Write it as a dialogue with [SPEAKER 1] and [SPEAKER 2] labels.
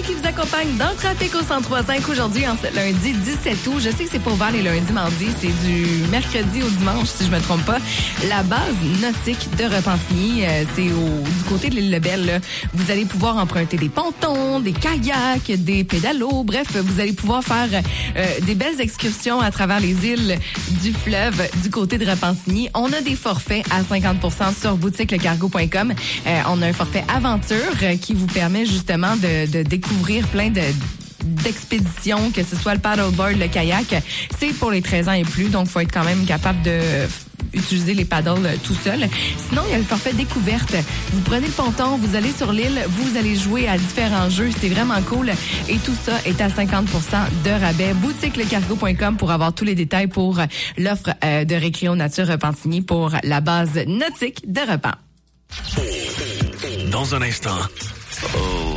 [SPEAKER 1] qui vous accompagne dans le trafic au 103.5 aujourd'hui, en ce lundi 17 août. Je sais que c'est pas ouvert les lundis, mardis, c'est du mercredi au dimanche, si je me trompe pas. La base nautique de Repentigny, c'est du côté de l'île Lebel. Là. Vous allez pouvoir emprunter des pontons, des kayaks, des pédalos. Bref, vous allez pouvoir faire des belles excursions à travers les îles du fleuve du côté de Repentigny. On a des forfaits à 50% sur boutiquelecargo.com. On a un forfait aventure qui vous permet justement de découvrir plein d'expéditions, que ce soit le paddleboard, le kayak. C'est pour les 13 ans et plus, donc il faut être quand même capable de utiliser les paddles tout seul. Sinon, il y a le forfait découverte. Vous prenez le ponton, vous allez sur l'île, vous allez jouer à différents jeux. C'est vraiment cool. Et tout ça est à 50% de rabais. Boutiquelecargo.com pour avoir tous les détails pour l'offre de Récréo Nature Repentigny pour la base nautique de Repent.
[SPEAKER 2] Dans un instant.